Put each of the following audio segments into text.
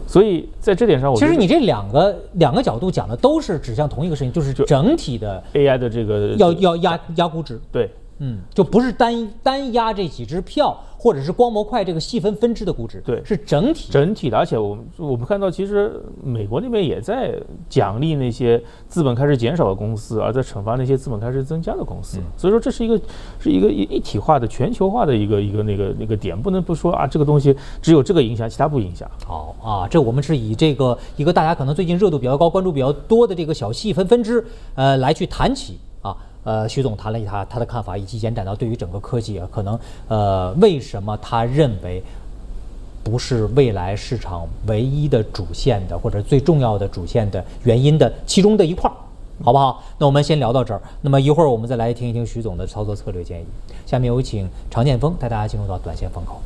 所以在这点上， 其实你这两个角度讲的都是指向同一个事情，就是整体的 AI 的这个要压估值。 对， 就不是单压这几只票，或者是光模块这个细分支的估值， 对， 是整体的。而且我们看到，其实美国那边也在奖励那些资本开始减少的公司，而在惩罚那些资本开始增加的公司。所以说，这是一个一体化的、全球化的一个那个点，不能不说啊，这个东西只有这个影响，其他不影响。 好啊，这我们是以这个一个大家可能最近热度比较高、关注比较多的这个小细分支，来去谈起啊。徐总谈了他的看法，以及延展到对于整个科技啊，可能为什么他认为不是未来市场唯一的主线的，或者最重要的主线的原因的其中的一块，好不好？那我们先聊到这儿。那么一会儿我们再来听一听徐总的操作策略建议。下面有请常建锋带大家进入到短线风口。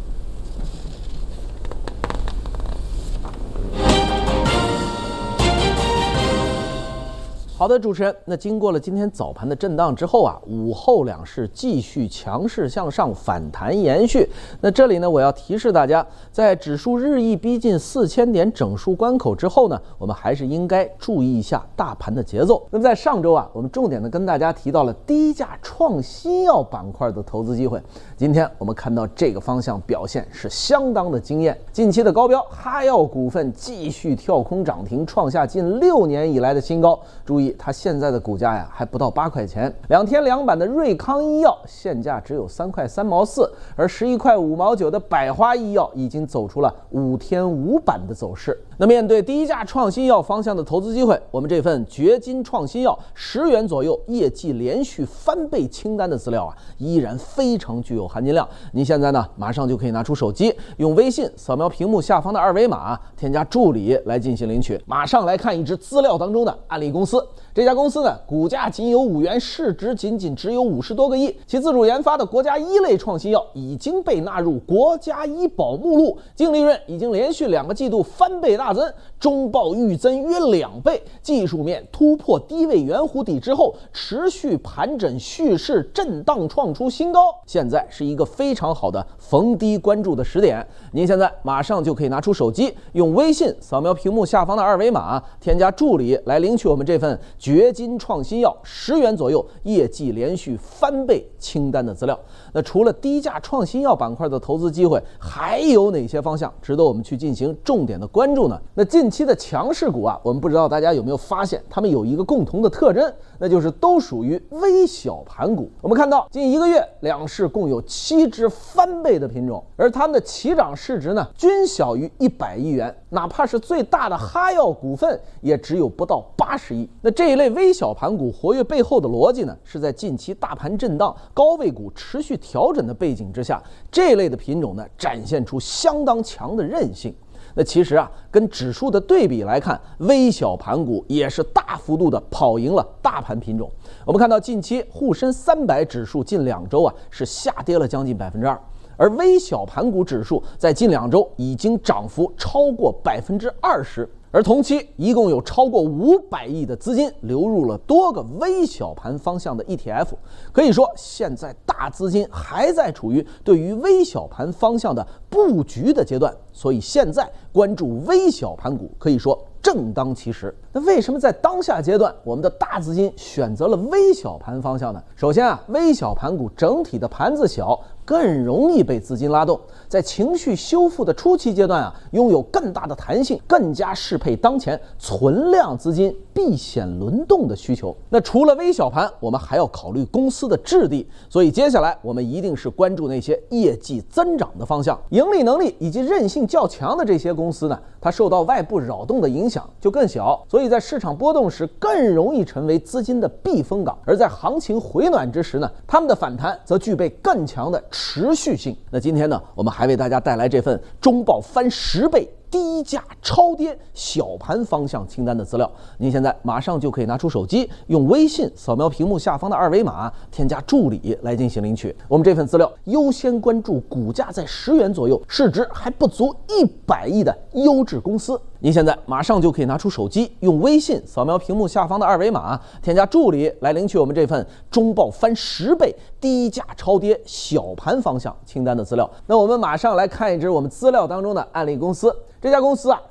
好的，主持人，那经过了今天早盘的震荡之后啊，午后两市继续强势向上反弹延续。那这里呢，我要提示大家，在指数日益逼近4000点整数关口之后呢，我们还是应该注意一下大盘的节奏。那么在上周啊，我们重点的跟大家提到了低价创新药板块的投资机会。今天我们看到这个方向表现是相当的惊艳，近期的高标哈药股份继续跳空涨停，创下近6年以来的新高。注意，它现在的股价呀还不到8块钱。2天2板的瑞康医药现价只有3块3毛4，而11块5毛9的百花医药已经走出了5天5板的走势。那面对低价创新药方向的投资机会，我们这份掘金创新药10元左右业绩连续翻倍清单的资料啊，依然非常具有含金量。您现在呢，马上就可以拿出手机，用微信扫描屏幕下方的2维码，添加助理来进行领取。马上来看一支资料当中的案例公司。这家公司呢，股价仅有5元，市值仅只有50多个亿，其自主研发的国家一类创新药已经被纳入国家医保目录，净利润已经连续2个季度翻倍大增，中报预增约2倍，技术面突破低位圆弧底之后，持续盘整蓄势，震荡创出新高，现在是一个非常好的逢低关注的时点。您现在马上就可以拿出手机，用微信扫描屏幕下方的2维码，添加助理来领取我们这份掘金创新药10元左右业绩连续翻倍清单的资料。那除了低价创新药板块的投资机会，还有哪些方向值得我们去进行重点的关注呢？那近期的强势股啊，我们不知道大家有没有发现，它们有一个共同的特征，那就是都属于微小盘股。我们看到近1个月两市共有7只翻倍的品种，而它们的起涨市值呢均小于100亿元，哪怕是最大的哈药股份也只有不到80亿。那这一类微小盘股活跃背后的逻辑呢，是在近期大盘震荡、高位股持续调整的背景之下，这一类的品种呢展现出相当强的韧性。那其实啊，跟指数的对比来看，微小盘股也是大幅度的跑赢了大盘品种。我们看到近期沪深300指数近2周啊是下跌了将近2%，而微小盘股指数在近2周已经涨幅超过20%。而同期一共有超过500亿的资金流入了多个微小盘方向的 ETF， 可以说现在大资金还在处于对于微小盘方向的布局的阶段，所以现在关注微小盘股可以说正当其时。那为什么在当下阶段我们的大资金选择了微小盘方向呢？首先啊，微小盘股整体的盘子小，更容易被资金拉动，在情绪修复的初期阶段啊，拥有更大的弹性，更加适配当前存量资金避险轮动的需求。那除了微小盘，我们还要考虑公司的质地，所以接下来我们一定是关注那些业绩增长的方向，盈利能力以及韧性较强的这些公司呢，它受到外部扰动的影响就更小，所以在市场波动时更容易成为资金的避风港，而在行情回暖之时呢，他们的反弹则具备更强的持续性。那今天呢，我们还为大家带来这份中报翻10倍低价超跌小盘方向清单的资料，您现在马上就可以拿出手机，用微信扫描屏幕下方的2维码，添加助理来进行领取。我们这份资料优先关注股价在10元左右，市值还不足100亿的优质公司。您现在马上就可以拿出手机，用微信扫描屏幕下方的2维码，添加助理来领取我们这份中报翻10倍低价超跌小盘方向清单的资料。那我们马上来看一支我们资料当中的案例公司。这家公司啊，